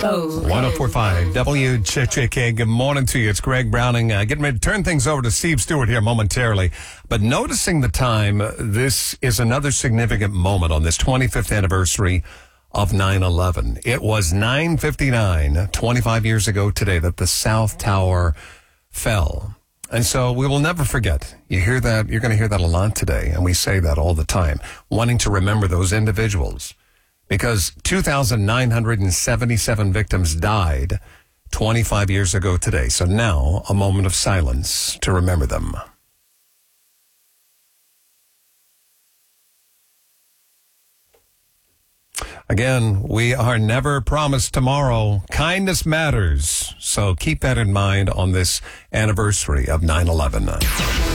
1045 WJJK. Good morning to you. It's Greg Browning. Getting ready to turn things over to Steve Stewart here momentarily. But noticing the time, this is another significant moment on this 25th anniversary of 9/11. It was 9:59, 25 years ago today, that the South Tower fell. And so we will never forget. You hear that? You're going to hear that a lot today. And we say that all the time, wanting to remember those individuals. Because 2,977 victims died 25 years ago today. So now, a moment of silence to remember them. Again, we are never promised tomorrow. Kindness matters. So keep that in mind on this anniversary of 9/11.